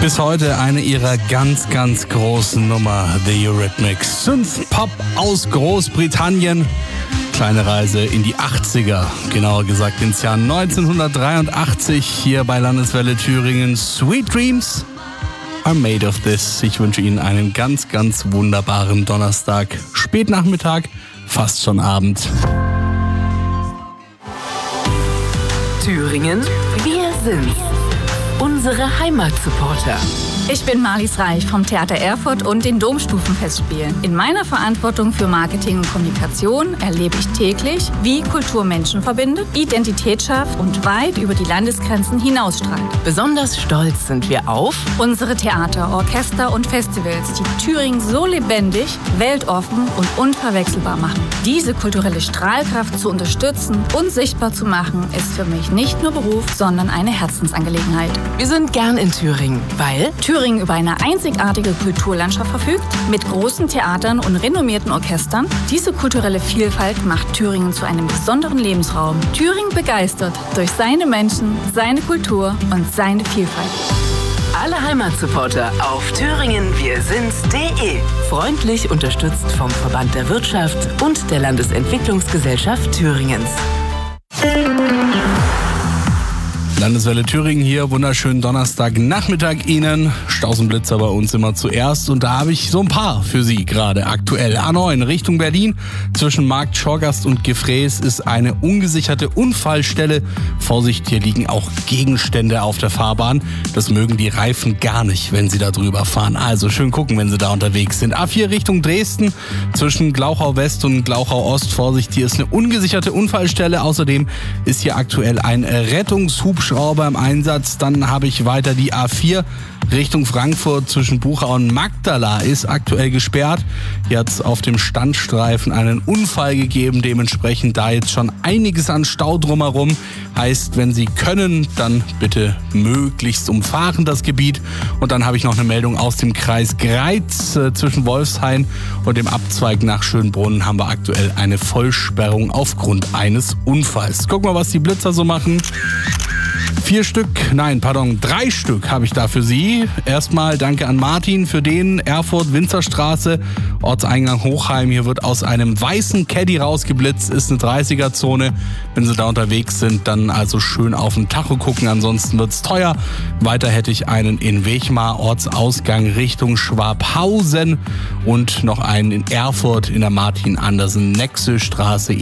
Bis heute eine ihrer ganz, ganz großen Nummer, The Eurythmics. Synth-Pop aus Großbritannien. Kleine Reise in die 80er, genauer gesagt ins Jahr 1983, hier bei Landeswelle Thüringen. Sweet Dreams are made of this. Ich wünsche Ihnen einen ganz, ganz wunderbaren Donnerstag, Spätnachmittag, fast schon Abend. Thüringen, wir sind's. Unsere Heimatsupporter. Ich bin Marlies Reich vom Theater Erfurt und den Domstufenfestspielen. In meiner Verantwortung für Marketing und Kommunikation erlebe ich täglich, wie Kultur Menschen verbindet, Identität schafft und weit über die Landesgrenzen hinausstrahlt. Besonders stolz sind wir auf unsere Theater, Orchester und Festivals, die Thüringen so lebendig, weltoffen und unverwechselbar machen. Diese kulturelle Strahlkraft zu unterstützen und sichtbar zu machen, ist für mich nicht nur Beruf, sondern eine Herzensangelegenheit. Wir sind gern in Thüringen, weil Thüringen über eine einzigartige Kulturlandschaft verfügt, mit großen Theatern und renommierten Orchestern. Diese kulturelle Vielfalt macht Thüringen zu einem besonderen Lebensraum. Thüringen begeistert durch seine Menschen, seine Kultur und seine Vielfalt. Alle Heimatsupporter auf thüringenwirsind's.de. Freundlich unterstützt vom Verband der Wirtschaft und der Landesentwicklungsgesellschaft Thüringens. Landeswelle Thüringen hier, wunderschönen Donnerstagnachmittag Ihnen. Stausenblitzer bei uns immer zuerst und da habe ich so ein paar für Sie gerade aktuell. A9 Richtung Berlin, zwischen Markt Schorgast und Gefräß ist eine ungesicherte Unfallstelle. Vorsicht, hier liegen auch Gegenstände auf der Fahrbahn. Das mögen die Reifen gar nicht, wenn Sie da drüber fahren. Also schön gucken, wenn Sie da unterwegs sind. A4 Richtung Dresden, zwischen Glauchau West und Glauchau Ost. Vorsicht, hier ist eine ungesicherte Unfallstelle. Außerdem ist hier aktuell ein Rettungshubschrauber im Einsatz. Dann habe ich weiter die A4 Richtung Frankfurt zwischen Buchau und Magdala ist aktuell gesperrt. Hier hat es auf dem Standstreifen einen Unfall gegeben, dementsprechend da jetzt schon einiges an Stau drumherum. Heißt, wenn Sie können, dann bitte möglichst umfahren das Gebiet. Und dann habe ich noch eine Meldung aus dem Kreis Greiz zwischen Wolfshain und dem Abzweig nach Schönbrunn haben wir aktuell eine Vollsperrung aufgrund eines Unfalls. Gucken wir, was die Blitzer so machen. 3 Stück habe ich da für Sie. Erstmal danke an Martin für den. Erfurt, Winzerstraße, Ortseingang Hochheim. Hier wird aus einem weißen Caddy rausgeblitzt, ist eine 30er-Zone. Wenn Sie da unterwegs sind, dann also schön auf den Tacho gucken, ansonsten wird's teuer. Weiter hätte ich einen in Wechmar, Ortsausgang Richtung Schwabhausen und noch einen in Erfurt in der Martin-Andersen-Nexö-Straße.